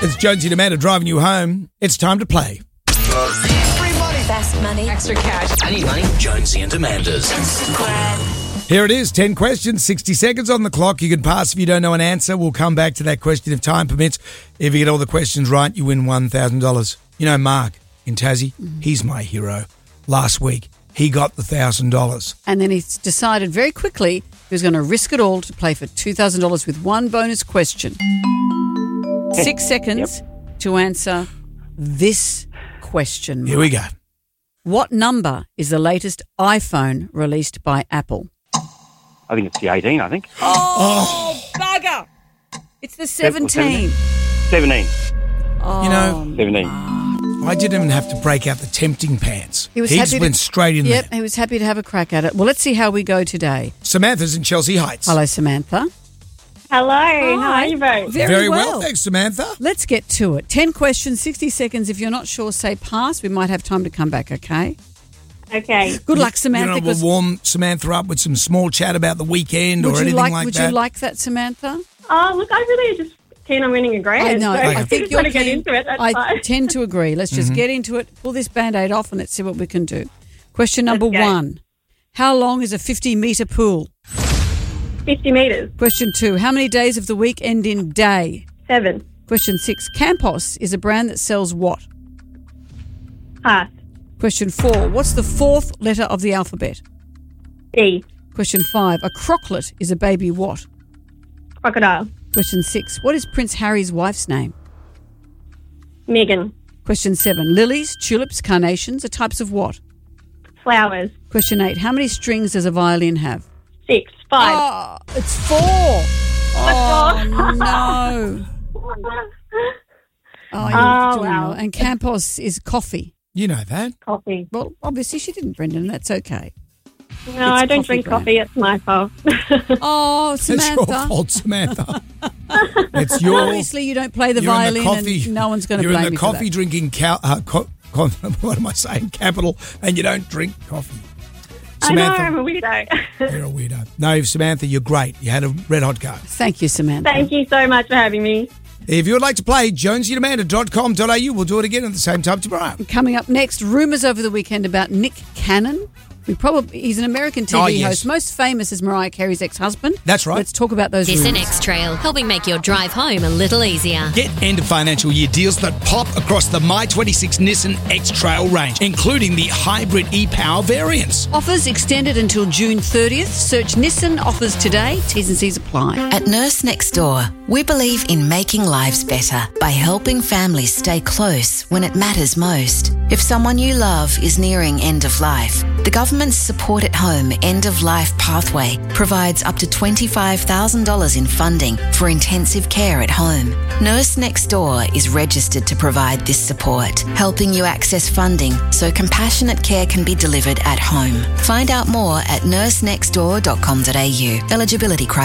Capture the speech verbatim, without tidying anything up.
It's Jonesy and Amanda driving you home. It's time to play. Free money. Fast money. Extra cash. I need money. Jonesy and Amanda's. Here it is, ten questions, sixty seconds on the clock. You can pass if you don't know an answer. We'll come back to that question if time permits. If you get all the questions right, you win one thousand dollars. You know Mark in Tassie? Mm. He's my hero. Last week, he got the one thousand dollars. And then he decided very quickly he was going to risk it all to play for two thousand dollars with one bonus question. Six seconds yep. to answer this question. Mark. Here we go. What number is the latest iPhone released by Apple? I think it's the eighteen, I think. Oh, oh. bugger. It's the seventeen. seventeen. Oh, you know, seventeen. I didn't even have to break out the tempting pants. He, was he happy just to, went straight in yep, there. he was happy to have a crack at it. Well, let's see how we go today. Samantha's in Chelsea Heights. Hello, Samantha. Hello, Hi. how are you both? Very, Very well. well, thanks, Samantha. Let's get to it. ten questions, sixty seconds. If you're not sure, say pass. We might have time to come back, okay? Okay. Good luck, Samantha. You know, we'll warm Samantha up with some small chat about the weekend or anything like, like would that. Would you like that, Samantha? Oh, look, I really just keen on winning a grand. I know. So I think you're to get keen. into it. That's I fine. tend to agree. Let's just Mm-hmm. get into it. Pull this Band-Aid off and let's see what we can do. Question number Let's go. one. How long is a fifty-metre pool? fifty metres. Question two. How many days of the week end in day? Seven. Question six. Campos is a brand that sells what? Pass. Question four. What's the fourth letter of the alphabet? D. Question five. A croclet is a baby what? Crocodile. Question six. What is Prince Harry's wife's name? Megan. Question seven. Lilies, tulips, carnations are types of what? Flowers. Question eight. How many strings does a violin have? Six. Five. Oh, it's four. Oh, no. Oh, you're Oh, doing wow. well. And Campos is coffee. You know that. Coffee. Well, obviously she didn't, Brendan. That's okay. No, I don't coffee drink brand. coffee. It's my fault. Oh, It's your Samantha. fault, Samantha. It's your. Obviously you don't play the you're in violin coffee, and no one's going to You're blame in the you for coffee that. drinking. Cal, uh, co- co- what am I saying? Capital, and you don't drink coffee. I know, Samantha, I'm a weirdo. you're a weirdo. No, Samantha, you're great. You had a red hot go. Thank you, Samantha. Thank you so much for having me. If you would like to play, jonesy and amanda dot com dot a u. We'll do it again at the same time tomorrow. Coming up next, rumours over the weekend about Nick Cannon. We probably He's an American T V Oh, yes. host. Most famous is Mariah Carey's ex-husband. That's right. Let's talk about those This rumours. and X-Trail, helping make your drive home a little easier. Get end of financial year deals that pop across the My twenty-six Nissan X-Trail range, including the hybrid e-Power variants. Offers extended until June thirtieth. Search Nissan offers today. T's and C's apply. At Nurse Next Door, we believe in making lives better by helping families stay close when it matters most. If someone you love is nearing end of life, the government's Support at Home End of Life Pathway provides up to twenty-five thousand dollars in funding for intensive care at home. Nurse Next Door is registered to provide this support, helping you access funding so compassionate care can be delivered at home. Find out more at nurse next door dot com dot a u. Eligibility criteria